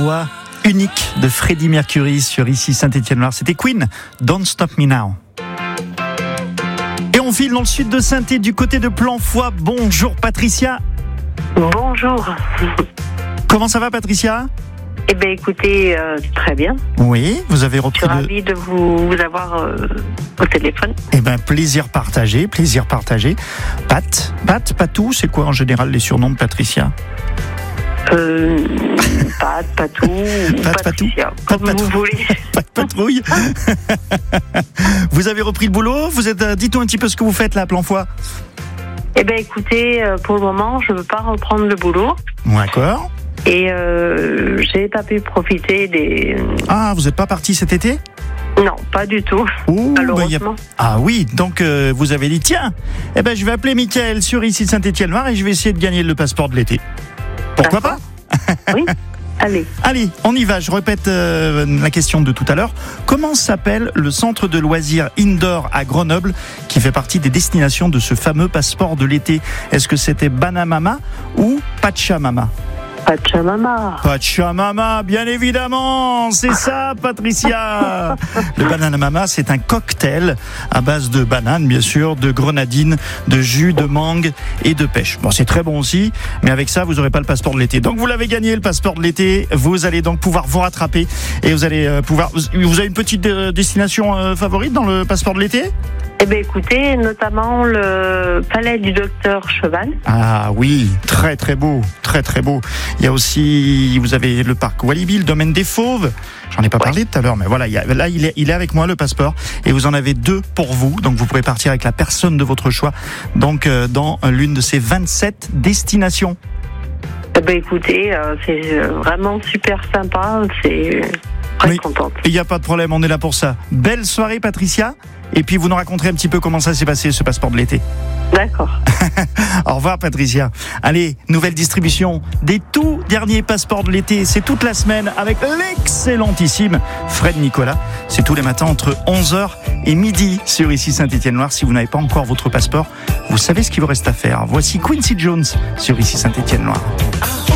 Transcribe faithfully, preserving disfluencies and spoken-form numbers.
voix unique de Freddie Mercury sur Ici Saint-Étienne-Loire. C'était Queen, Don't Stop Me Now. Et on file dans le sud de Saint-Étienne, du côté de Planfoy. Bonjour Patricia. Bonjour. Comment ça va Patricia ? Eh bien écoutez, euh, très bien. Oui, vous avez Je repris suis le... ravie de vous, vous avoir euh, au téléphone. Eh ben plaisir partagé, plaisir partagé. Pat, Pat, Patou, c'est quoi en général les surnoms de Patricia ? Euh, Pat, Patou, Pat, Patou, comme Pat, vous Patou. voulez. Pat, Patrouille. Vous avez repris le boulot ? Vous êtes, euh, dites-nous un petit peu ce que vous faites là à Planfoy. Eh bien écoutez, euh, pour le moment, je ne veux pas reprendre le boulot. D'accord. Et euh, j'ai pas pu profiter des... Ah, vous n'êtes pas parti cet été ? Non, pas du tout. Ouh, Malheureusement. bah, y a... Ah oui, donc euh, vous avez dit, tiens, eh ben, je vais appeler Mickaël sur Ici Saint-Étienne-Loire et je vais essayer de gagner le passeport de l'été. Pourquoi D'accord. pas ? Oui, allez. Allez, on y va, je répète euh, la question de tout à l'heure. Comment s'appelle le centre de loisirs indoor à Grenoble qui fait partie des destinations de ce fameux passeport de l'été ? Est-ce que c'était Banamama ou Pachamama ? Pachamama. Pachamama, bien évidemment, c'est ça, Patricia. Le Bananamama, c'est un cocktail à base de bananes, bien sûr, de grenadine, de jus, de mangue et de pêche. Bon, c'est très bon aussi, mais avec ça, vous n'aurez pas le passeport de l'été. Donc, vous l'avez gagné, le passeport de l'été. Vous allez donc pouvoir vous rattraper et vous allez euh, pouvoir. Vous avez une petite euh, destination euh, favorite dans le passeport de l'été ? Eh bien écoutez, notamment le palais du docteur Cheval. Ah oui, très très beau, très très beau. Il y a aussi, vous avez le parc Walibi, le domaine des Fauves. J'en ai pas Ouais. parlé tout à l'heure, mais voilà, il y a, là il est, il est avec moi le passeport et vous en avez deux pour vous. Donc vous pourrez partir avec la personne de votre choix. Donc euh, dans l'une de ces vingt-sept destinations. Eh bien écoutez, euh, c'est vraiment super sympa. C'est très Oui. contente. Il n'y a pas de problème, on est là pour ça. Belle soirée Patricia. Et puis vous nous raconterez un petit peu comment ça s'est passé ce passeport de l'été. D'accord. Au revoir Patricia. Allez, nouvelle distribution des tout derniers passeports de l'été. C'est toute la semaine avec l'excellentissime Fred Nicolas. C'est tous les matins entre onze heures et midi sur Ici Saint-Étienne-Loire. Si vous n'avez pas encore votre passeport, vous savez ce qu'il vous reste à faire. Voici Quincy Jones sur Ici Saint-Étienne-Loire.